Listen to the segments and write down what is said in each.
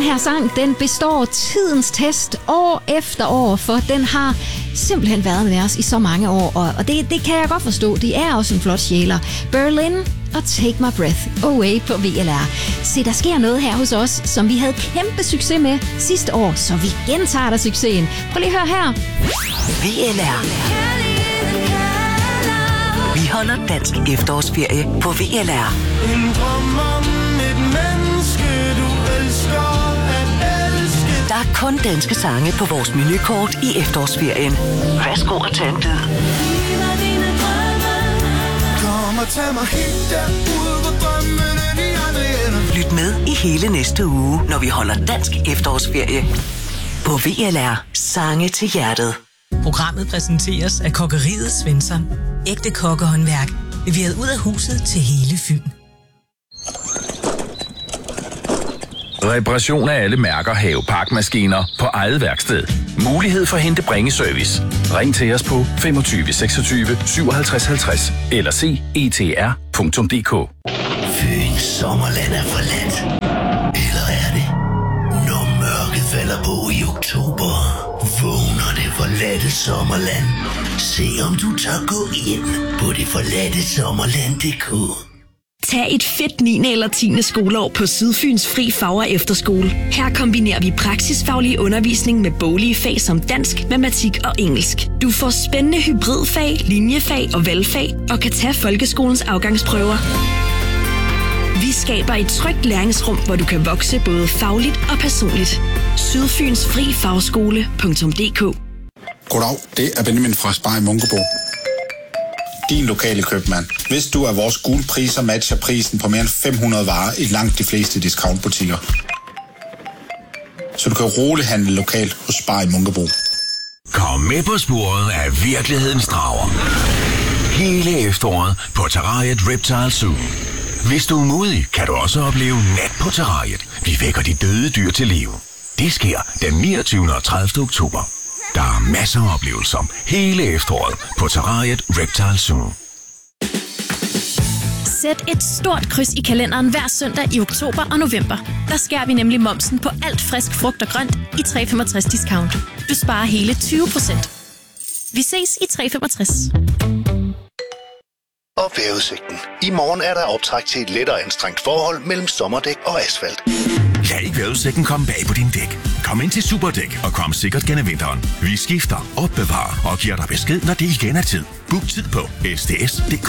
her sang, den består tidens test år efter år, for den har simpelthen været med os i så mange år, og det kan jeg godt forstå. De er også en flot sjæler. Berlin og Take My Breath Away på VLR. Se, der sker noget her hos os, som vi havde kæmpe succes med sidste år, så vi gentager der succesen. Prøv lige at høre her. VLR. Vi holder dansk efterårsferie på VLR. En drøm om et menneske, du elsker at elske. Der er kun danske sange på vores menukort i efterårsferien. Værsgo og tag en bid. Kom og tag mig helt derud, hvor drømmene de aldrig ender. Lyt med i hele næste uge, når vi holder dansk efterårsferie. På VLR. Sange til hjertet. Programmet præsenteres af Kokkeriet Svensson. Ægte kokkehåndværk. Leveret ud af huset til hele Fyn. Reparation af alle mærker haveparkmaskiner på eget værksted. Mulighed for hente bringeservice. Ring til os på 25 26 57 50 eller se etr.dk. Fyns sommerland er forladt. Eller er det? Når mørket falder på i oktober, vågner det forladte sommerland. Se om du tør gå ind på det forladte sommerland.dk. Tag et fedt 9. eller 10. skoleår på Sydfyns Fri Fag- og Efterskole. Her kombinerer vi praksisfaglig undervisning med boglige fag som dansk, matematik og engelsk. Du får spændende hybridfag, linjefag og valgfag og kan tage folkeskolens afgangsprøver. Vi skaber et trygt læringsrum, hvor du kan vokse både fagligt og personligt. Sydfyns Fri Fagskole.dk. Goddag, det er Benjamin fra Spar i Munkebo. Din lokale købmand. Hvis du, at vores gule priser matcher prisen på mere end 500 varer i langt de fleste discountbutikker. Så du kan roligt handle lokalt hos Spar i Munkebo. Kom med på sporet af virkelighedens drager. Hele efteråret på Terrariet Reptile Zoo. Hvis du er modig, kan du også opleve nat på Terrariet. Vi vækker de døde dyr til live. Det sker den 29. og 30. oktober. Der er masser af oplevelser hele efteråret på Terrariet Reptile Zoo. Sæt et stort kryds i kalenderen hver søndag i oktober og november. Der skærer vi nemlig momsen på alt frisk frugt og grønt i 365 discount. Du sparer hele 20%. Vi ses i 365. Og vejrudsigten. I morgen er der optræk til et lettere anstrengt forhold mellem sommerdæk og asfalt. Lad ikke vejrudsigten komme bag på din dæk. Kom ind til Superdæk og kom sikkert gennem vinteren. Vi skifter, opbevarer og giver dig besked, når det igen er tid. Book tid på sds.dk.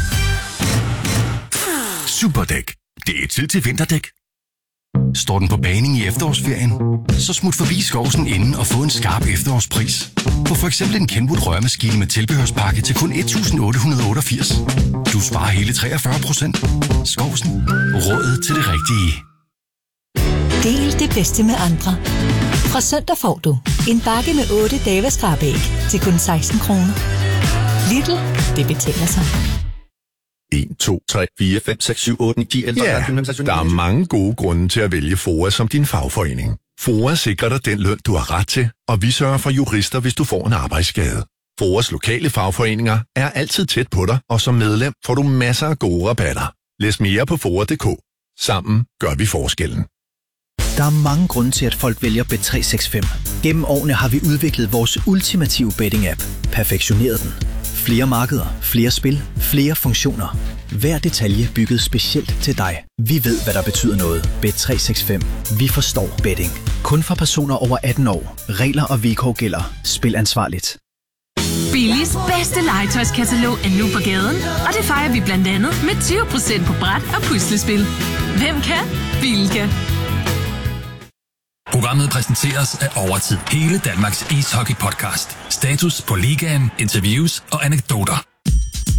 Superdæk. Det er tid til vinterdæk. Står den på baning i efterårsferien? Så smut forbi Skovsen inden og få en skarp efterårspris. Få for eksempel en Kenwood rørmaskine med tilbehørspakke til kun 1.888. Du sparer hele 43%. Skovsen. Rådet til det rigtige. Del det bedste med andre. Fra søndag får du en bakke med 8 Davis-skrabæg til kun 16 kroner. Lidl, det betaler sig. 1, 2, 3, 4, 5, 6, 7, 8, 9, 10, 11, ja, der er mange gode grunde til at vælge FOA som din fagforening. FOA sikrer dig den løn, du har ret til, og vi sørger for jurister, hvis du får en arbejdsskade. FOAs lokale fagforeninger er altid tæt på dig, og som medlem får du masser af gode rabatter. Læs mere på FOA.dk. Sammen gør vi forskellen. Der er mange grunde til, at folk vælger Bet365. Gennem årene har vi udviklet vores ultimative betting-app. Perfektioneret den. Flere markeder, flere spil, flere funktioner. Hver detalje bygget specielt til dig. Vi ved, hvad der betyder noget. Bet365. Vi forstår betting. Kun for personer over 18 år. Regler og vilkår gælder. Spil ansvarligt. Billis bedste legetøjskatalog er nu på gaden, og det fejrer vi blandt andet med 20% på bræt og puslespil. Hvem kan? Bilka. Programmet præsenteres af Overtid. Hele Danmarks ishockey-podcast. Status på ligaen, interviews og anekdoter.